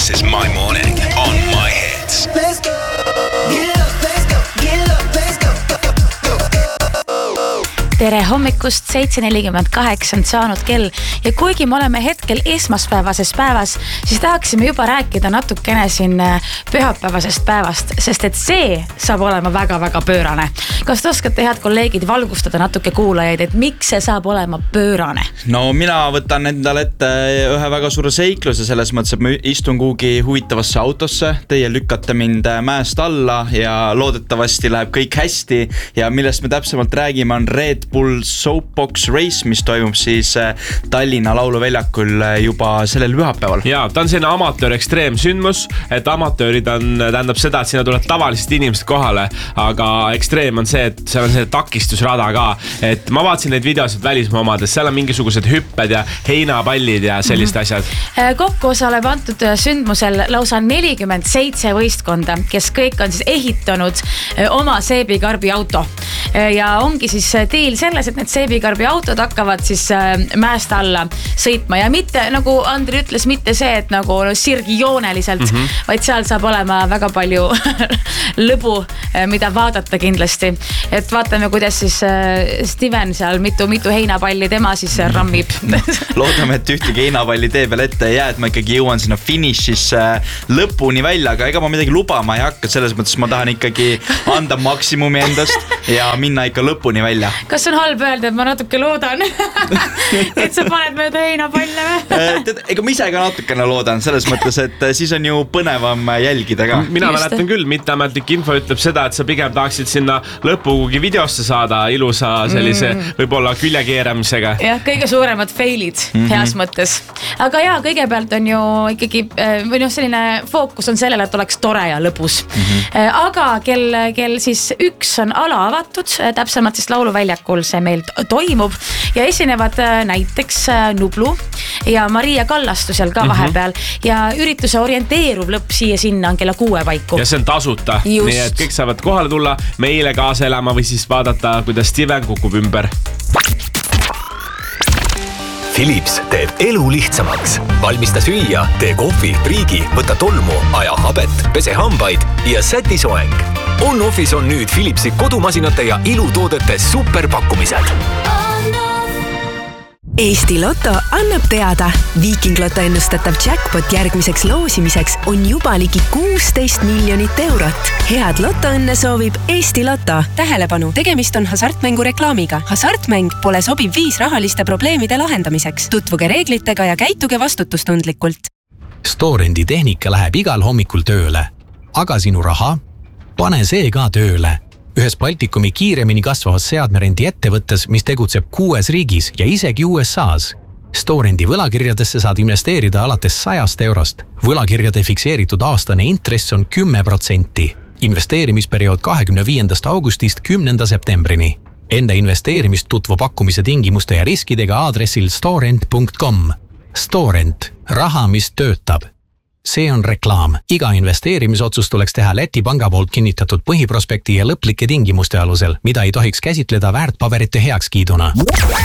This is my morning on my hits. Let's go. Get up, let's go. Get up, let's go. Tere hommikust, 7.48 on saanud kell ja kuigi me oleme hetkel esmaspäevases päevas, siis tahaksime juba rääkida natukene siin pühapäevasest päevast, sest et see saab olema väga-väga pöörane. Kas te oskate, head kolleegid, valgustada natuke kuulajaid, et miks see saab olema pöörane? No mina võtan endale ette ühe väga suure seikluse selles mõttes, et ma istun kuhugi huvitavasse autosse, teie lükkate mind mäest alla ja loodetavasti läheb kõik hästi ja millest me täpsemalt räägime on Red Bull Soapbox Race, mis toimub siis Tallinna lauluväljakul juba sellel pühapäeval. Ja, ta on selline amatöör ekstreemsündmus, et amatöörid tähendab seda, et sinna tuleb tavalised inimesed kohale, aga ekstreem on see, et seal on see takistusrada ka, et ma vaatasin neid videosid välismaa omades, seal on mingisugused hüpped ja heinapallid ja sellised asjad. Kokku osaleb antud sündmusel lausa 47 võistkonda, kes kõik on siis ehitanud oma seebikarbi auto ja ongi siis tiil selles, et need seebikarbi autod hakkavad siis mäest alla sõitma ja mitte, nagu Andri ütles, mitte see, et nagu sirgijooneliselt, vaid seal saab olema väga palju lõbu, mida vaadata kindlasti. Et vaatame, kuidas siis Steven seal mitu heinapalli tema siis rammib. Loodame, et ühtegi heinapalli tee peal ette ei jää, et ma ikkagi jõuan sinna finišis lõpuni välja, aga ega ma midagi lubama ei hakka, selles mõttes ma tahan ikkagi anda maksimumi endast ja minna ikka lõpuni välja. Kas on halb öelda, et ma natuke loodan, et sa paned mööda heinapalle või? Ega ma ise ka natukene loodan, selles mõttes, et siis on ju põnevam jälgida ka. Mina mäletan küll, mitteametlik info ütleb seda, et sa pigem tahaksid sinna lõpugi videosse saada ilusa sellise võib-olla küljekeeramisega. Jah, kõige suuremad failid heas mõttes. Aga jaa, kõigepealt on ju ikkagi, või selline fookus on sellele, et oleks tore ja lõbus. Aga kell siis 1 on ala avatud, täpsemalt siis lauluväljakul see meil toimub ja esinevad näiteks Nublu ja Maria Kallastu seal ka vahepeal ja ürituse orienteeruv lõpp siia-sinna on kella 6 paiku. Ja see on tasuta, nii et kõik saavad kohale tulla, meile kaasa elama või siis vaadata, kuidas Steven kukub ümber. Philips teeb elu lihtsamaks. Valmista süüa, tee kohvi, priigi, võta tolmu, aja habet, pese hambaid ja säti soeng. On-Office on nüüd Philipsi kodumasinate ja ilutoodete superpakkumised. Eesti Lotto annab teada. Viiking Lotto ennustatav jackpot järgmiseks loosimiseks on juba ligi 16 miljonit eurot. Head lotoõnne soovib Eesti Lotto. Tähelepanu, tegemist on hasartmängu reklaamiga. Hasartmäng pole sobiv viis rahaliste probleemide lahendamiseks. Tutvuge reeglitega ja käituge vastutustundlikult. Storendi tehnika läheb igal hommikul tööle. Aga sinu raha? Pane see ka tööle. Ühes Baltikumi kiiremini kasvavas seadmerendi ettevõttes, mis tegutseb 6 riigis ja isegi USA's. Storendi võlakirjadesse saad investeerida alates 100 eurost. Võlakirjade fikseeritud aastane intress on 10%. Investeerimisperiood 25. augustist 10. septembrini. Enda investeerimist tutvu pakkumise tingimuste ja riskidega aadressil storent.com. Storent. Raha, mis töötab. See on reklaam. Iga investeerimisotsus tuleks teha Läti panga poolt kinnitatud põhiprospekti ja lõplike tingimuste alusel, mida ei tohiks käsitleda väärtpaberite heakskiiduna.